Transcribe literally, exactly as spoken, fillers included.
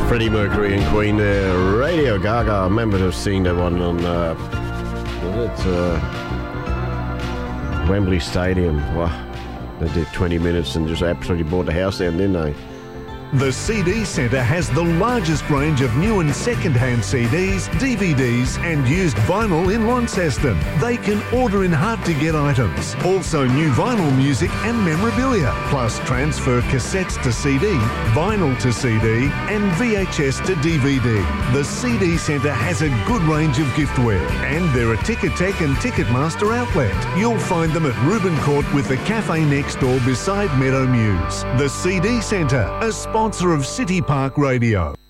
Freddie Mercury and Queen there. Radio Gaga. I remember to have seen that one on uh, was it, uh, Wembley Stadium. Wow. They did twenty minutes and just absolutely bought the house down, didn't they? The C D Centre has the largest range of new and second-hand C Ds, D V Ds and used vinyl in Launceston. They can order in hard-to-get items. Also new vinyl music and memorabilia, plus transfer cassettes to C D, vinyl to C D and V H S to D V D. The C D Centre has a good range of giftware and they're a Ticketek and Ticketmaster outlet. You'll find them at Reuben Court with the cafe next door beside Meadow Muse. The C D Centre, a sponsor of City Park Radio.